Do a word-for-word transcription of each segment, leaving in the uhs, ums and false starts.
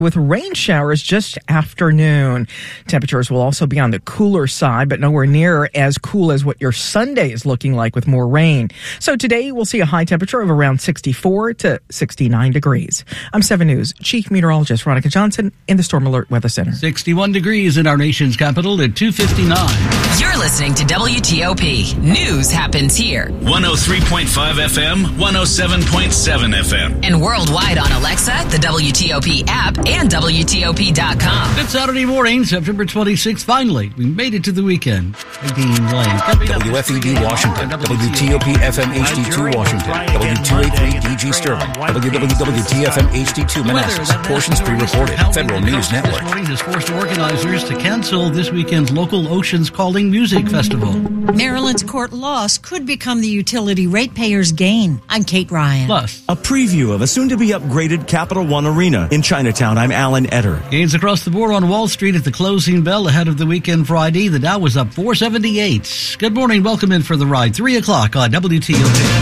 with rain showers just after noon. Temperatures will also be on the cooler side, but nowhere near as cool as what your Sunday is looking like with more rain. So today we'll see a high temperature of around sixty-four to sixty-nine degrees. I'm seven News Chief Meteorologist Veronica Johnson in the Storm Alert Weather Center. sixty-one degrees in our nation's capital at two fifty-nine. You're listening to W T O P. News happens here. one oh three point five F M, one oh seven point seven F M. And worldwide on Alexa, the W T O P app, and W T O P dot com. It's Saturday morning, September twenty-sixth. Finally, we made it to the weekend. Dean Lane. W F E D Washington, W T O P F M H D two Washington, W two eighty-three D G Sterling, W W W T F M H D two Manassas, portions pre-recorded, Federal News Network. This morning has forced organizers to cancel this weekend's local Oceans Calling Music Festival. Maryland's court loss could become the utility ratepayers' gain. I'm Kate Ryan. Plus, a preview of a soon-to-be upgraded Capital One Arena in Chinatown. I'm Alan Etter. Gains across the board on Wall Street at the closing bell ahead of the weekend Friday. The Dow was up four seventy-eight. Good morning. Welcome in for the ride. three o'clock on W T O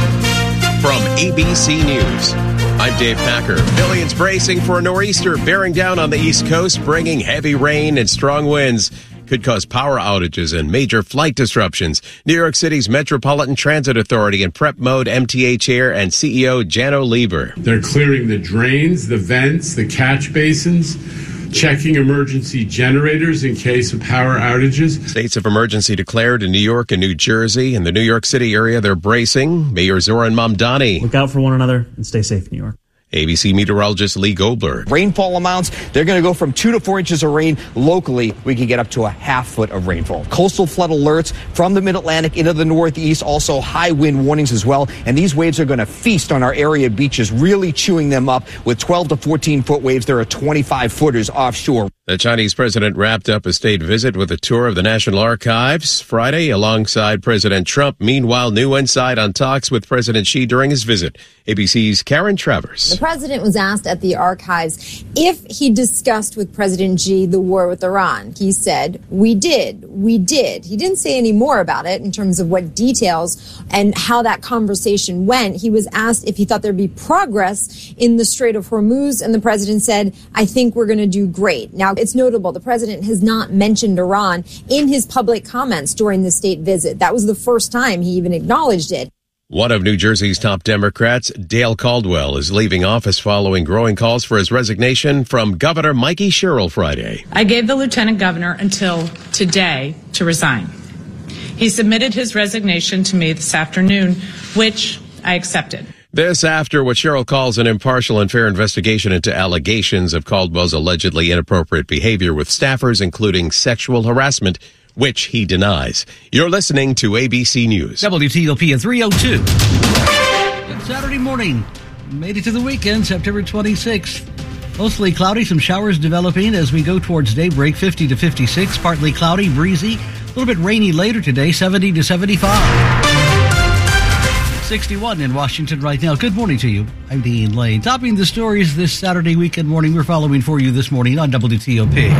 P. From A B C News, I'm Dave Packer. Millions bracing for a nor'easter bearing down on the East Coast, bringing heavy rain and strong winds. Could cause power outages and major flight disruptions. New York City's Metropolitan Transit Authority in prep mode, M T A chair and C E O Jano Lieber. They're clearing the drains, the vents, the catch basins, checking emergency generators in case of power outages. States of emergency declared in New York and New Jersey. In the New York City area, they're bracing. Mayor Zoran Mamdani. Look out for one another and stay safe, New York. A B C meteorologist Lee Goldberg. Rainfall amounts, they're going to go from two to four inches of rain. Locally, we can get up to a half foot of rainfall. Coastal flood alerts from the mid-Atlantic into the northeast, also high wind warnings as well. And these waves are going to feast on our area beaches, really chewing them up with twelve to fourteen foot waves. There are twenty-five footers offshore. The Chinese president wrapped up a state visit with a tour of the National Archives Friday alongside President Trump. Meanwhile, new insight on talks with President Xi during his visit. A B C's Karen Travers. The president was asked at the archives if he discussed with President Xi the war with Iran. He said, we did, we did. He didn't say any more about it in terms of what details and how that conversation went. He was asked if he thought there'd be progress in the Strait of Hormuz, and the president said, I think we're going to do great. Now, it's notable the president has not mentioned Iran in his public comments during the state visit. That was the first time he even acknowledged it. One of New Jersey's top Democrats, Dale Caldwell, is leaving office following growing calls for his resignation from Governor Mikey Sherrill Friday. I gave the lieutenant governor until today to resign. He submitted his resignation to me this afternoon, which I accepted. This after what Sherrill calls an impartial and fair investigation into allegations of Caldwell's allegedly inappropriate behavior with staffers, including sexual harassment, which he denies. You're listening to A B C News. W T O P at three oh two. It's Saturday morning. Made it to the weekend, September twenty-sixth. Mostly cloudy, some showers developing as we go towards daybreak, fifty to fifty-six. Partly cloudy, breezy. A little bit rainy later today, seventy to seventy-five. sixty-one in Washington right now. Good morning to you. I'm Dean Lane. Topping the stories this Saturday weekend morning we're following for you this morning on W T O P.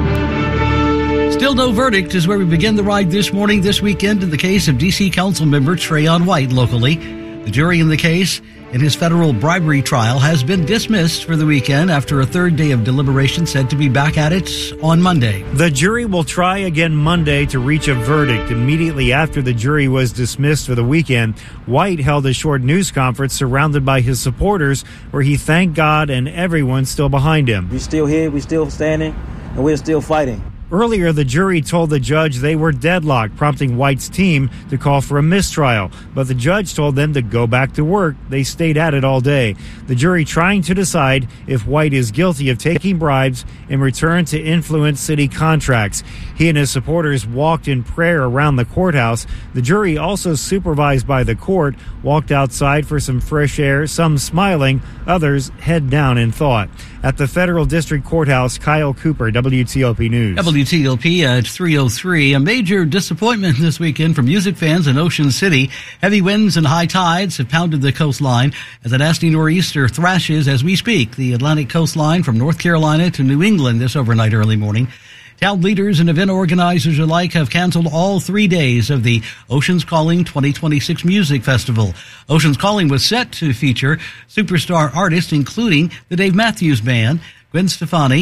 Still no verdict is where we begin the ride this morning, this weekend, in the case of D C Council member Trayon White locally. The jury in the case in his federal bribery trial has been dismissed for the weekend after a third day of deliberation, said to be back at it on Monday. The jury will try again Monday to reach a verdict. Immediately after the jury was dismissed for the weekend, White held a short news conference surrounded by his supporters where he thanked God and everyone still behind him. We're still here, we're still standing, and we're still fighting. Earlier, the jury told the judge they were deadlocked, prompting White's team to call for a mistrial. But the judge told them to go back to work. They stayed at it all day. The jury trying to decide if White is guilty of taking bribes in return to influence city contracts. He and his supporters walked in prayer around the courthouse. The jury, also supervised by the court, walked outside for some fresh air, some smiling, others head down in thought. At the Federal District Courthouse, Kyle Cooper, W T O P News. W T O P at three oh three. A major disappointment this weekend for music fans in Ocean City. Heavy winds and high tides have pounded the coastline as a nasty nor'easter thrashes as we speak. The Atlantic coastline from North Carolina to New England this overnight early morning. Town leaders and event organizers alike have canceled all three days of the Oceans Calling twenty twenty-six Music Festival. Oceans Calling was set to feature superstar artists, including the Dave Matthews Band, Gwen Stefani